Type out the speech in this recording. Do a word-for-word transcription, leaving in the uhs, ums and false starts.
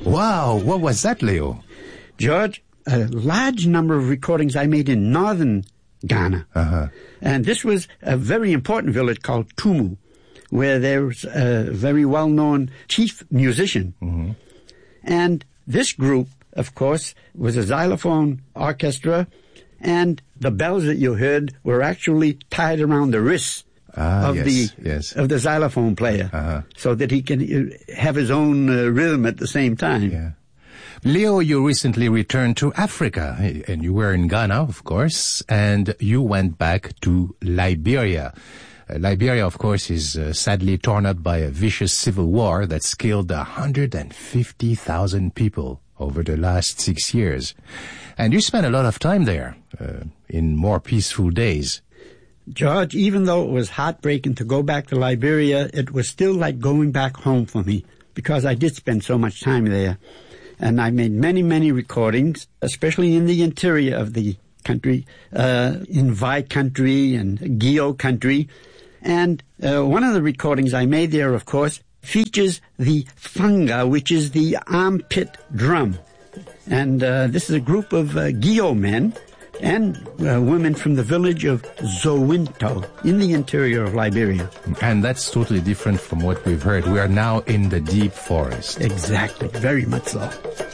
Wow, what was that, Leo? George, a large number of recordings I made in northern Ghana. Uh-huh. And this was a very important village called Tumu, where there was a very well-known chief musician. Mm-hmm. And this group, of course, was a xylophone orchestra, and the bells that you heard were actually tied around the wrists ah, of yes, the yes. of the xylophone player, uh-huh. so that he can have his own uh, rhythm at the same time. Yeah. Leo, you recently returned to Africa, and you were in Ghana, of course, and you went back to Liberia. Uh, Liberia, of course, is uh, sadly torn up by a vicious civil war that's killed one hundred fifty thousand people over the last six years. And you spent a lot of time there, uh, in more peaceful days. George, even though it was heartbreaking to go back to Liberia, it was still like going back home for me, because I did spend so much time there. And I made many, many recordings, especially in the interior of the country, uh, in Vai country and Gio country. And uh, one of the recordings I made there, of course, features the funga, which is the armpit drum. And uh, this is a group of uh, Gio men and uh, women from the village of Zowinto in the interior of Liberia. And that's totally different from what we've heard. We are now in the deep forest. Exactly, very much so.